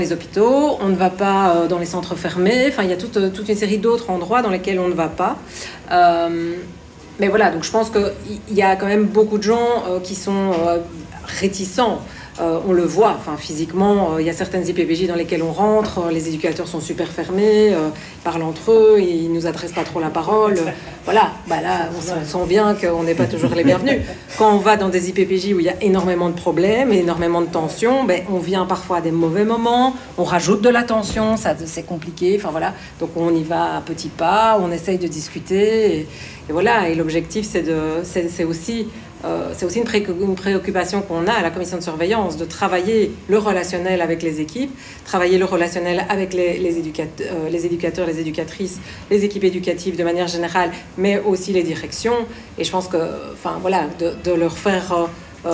les hôpitaux, on ne va pas dans les centres fermés, enfin il y a toute une série d'autres endroits dans lesquels on ne va pas. Mais voilà, donc je pense qu'il y a quand même beaucoup de gens qui sont réticents. On le voit, enfin, physiquement, il y a certaines IPPJ dans lesquelles on rentre, les éducateurs sont super fermés, ils parlent entre eux, ils ne nous adressent pas trop la parole. Voilà, là, on sent bien qu'on n'est pas toujours les bienvenus. Quand on va dans des IPPJ où il y a énormément de problèmes, énormément de tensions, on vient parfois à des mauvais moments, on rajoute de la tension, ça, c'est compliqué, enfin voilà. Donc on y va à petits pas, on essaye de discuter, et voilà. Et l'objectif, c'est aussi une préoccupation qu'on a à la commission de surveillance, de travailler le relationnel avec les équipes, travailler le relationnel avec les éducateurs, les éducatrices, les équipes éducatives de manière générale, mais aussi les directions. Et je pense que, enfin voilà, de leur faire,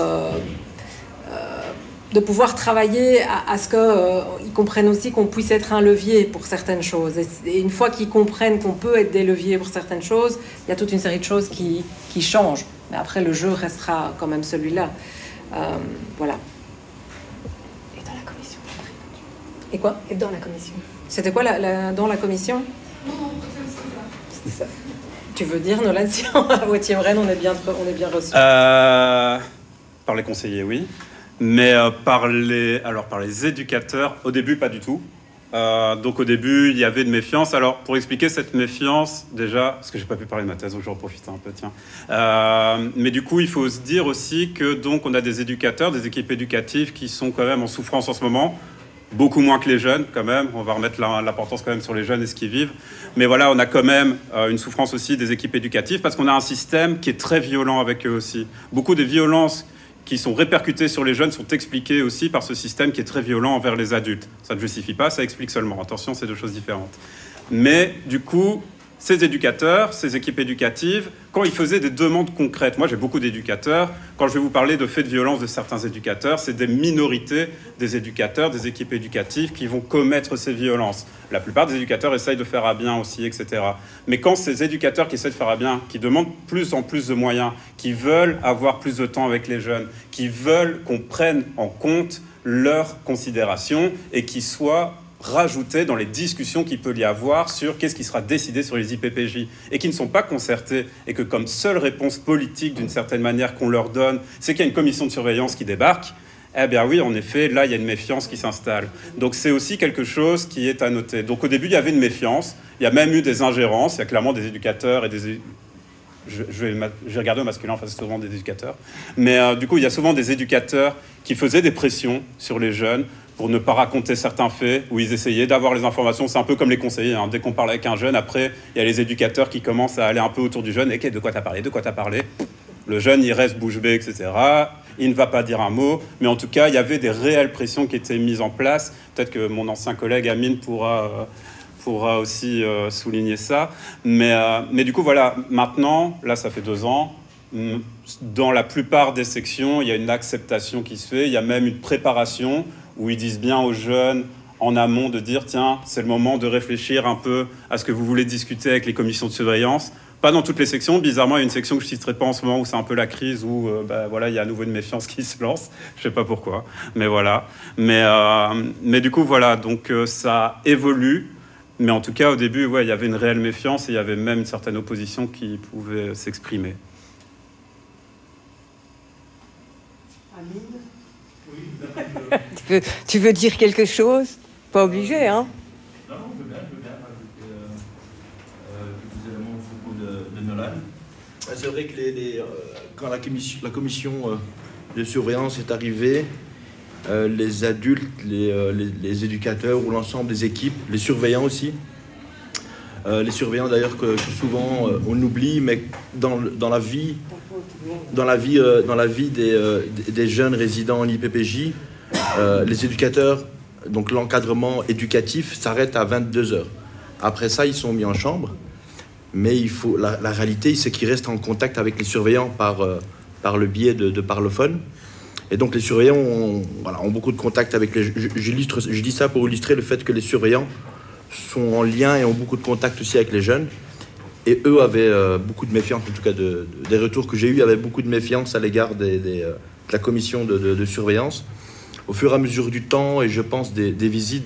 de pouvoir travailler à ce qu'ils comprennent aussi qu'on puisse être un levier pour certaines choses. Et une fois qu'ils comprennent qu'on peut être des leviers pour certaines choses, il y a toute une série de choses qui changent. Mais après, le jeu restera quand même celui-là. Voilà. Et dans la commission. Et quoi ? Et dans la commission. C'était quoi dans la commission ? Non, c'est ça. Tu veux dire, Nolan, si à Wauthier Rennes, on est bien reçu Par les conseillers, oui. Mais par les éducateurs, au début, pas du tout. Donc au début, il y avait de méfiance. Alors, pour expliquer cette méfiance, déjà, parce que j'ai pas pu parler de ma thèse, donc j'en profite un peu, tiens. Mais du coup, il faut se dire aussi que donc on a des éducateurs, des équipes éducatives qui sont quand même en souffrance en ce moment, beaucoup moins que les jeunes quand même. On va remettre l'importance quand même sur les jeunes et ce qu'ils vivent. Mais voilà, on a quand même une souffrance aussi des équipes éducatives parce qu'on a un système qui est très violent avec eux aussi. Beaucoup des violences qui sont répercutées sur les jeunes sont expliquées aussi par ce système qui est très violent envers les adultes. Ça ne justifie pas, ça explique seulement. Attention, c'est deux choses différentes. Mais du coup, ces éducateurs, ces équipes éducatives, quand ils faisaient des demandes concrètes, moi j'ai beaucoup d'éducateurs, quand je vais vous parler de faits de violence de certains éducateurs, c'est des minorités des éducateurs, des équipes éducatives qui vont commettre ces violences. La plupart des éducateurs essayent de faire à bien aussi, etc. Mais quand ces éducateurs qui essaient de faire à bien, qui demandent plus en plus de moyens, qui veulent avoir plus de temps avec les jeunes, qui veulent qu'on prenne en compte leurs considérations et qui soient rajouter dans les discussions qu'il peut y avoir sur qu'est-ce qui sera décidé sur les IPPJ et qui ne sont pas concertés et que comme seule réponse politique d'une certaine manière qu'on leur donne, c'est qu'il y a une commission de surveillance qui débarque, eh bien oui, en effet, là, il y a une méfiance qui s'installe. Donc c'est aussi quelque chose qui est à noter. Donc au début, il y avait une méfiance, il y a même eu des ingérences, il y a clairement des éducateurs et des... Je vais regarder au masculin, enfin c'est souvent des éducateurs. Mais du coup, il y a souvent des éducateurs qui faisaient des pressions sur les jeunes pour ne pas raconter certains faits, où ils essayaient d'avoir les informations. C'est un peu comme les conseillers. Hein. Dès qu'on parle avec un jeune, après, il y a les éducateurs qui commencent à aller un peu autour du jeune. Et de quoi t'as parlé ? De quoi t'as parlé ? Le jeune, il reste bouche bée, etc. Il ne va pas dire un mot. Mais en tout cas, il y avait des réelles pressions qui étaient mises en place. Peut-être que mon ancien collègue Amine pourra aussi souligner ça. Mais du coup, voilà, maintenant, là, ça fait 2 ans, dans la plupart des sections, il y a une acceptation qui se fait. Il y a même une préparation où ils disent bien aux jeunes en amont de dire « Tiens, c'est le moment de réfléchir un peu à ce que vous voulez discuter avec les commissions de surveillance ». Pas dans toutes les sections. Bizarrement, il y a une section que je ne citerai pas en ce moment où c'est un peu la crise, où voilà, il y a à nouveau une méfiance qui se lance. Je ne sais pas pourquoi, mais voilà. Mais du coup, voilà, donc ça évolue. Mais en tout cas, au début, ouais, il y avait une réelle méfiance et il y avait même une certaine opposition qui pouvait s'exprimer. Tu veux dire quelque chose ? Pas obligé, hein ? Non, je veux bien ajouter quelques éléments au propos de Nolan. C'est vrai que quand la commission de surveillance est arrivée, les adultes, les éducateurs ou l'ensemble des équipes, les surveillants aussi, les surveillants d'ailleurs que souvent on oublie, mais dans la vie des jeunes résidents en IPPJ, les éducateurs, donc l'encadrement éducatif s'arrête à 22h. Après ça, ils sont mis en chambre, mais la réalité, c'est qu'ils restent en contact avec les surveillants par le biais de parlophone. Et donc les surveillants ont beaucoup de contact avec les... Je dis ça pour illustrer le fait que les surveillants sont en lien et ont beaucoup de contact aussi avec les jeunes. Et eux avaient beaucoup de méfiance, en tout cas des retours que j'ai eus, avaient beaucoup de méfiance à l'égard de la commission de surveillance. Au fur et à mesure du temps, et je pense des visites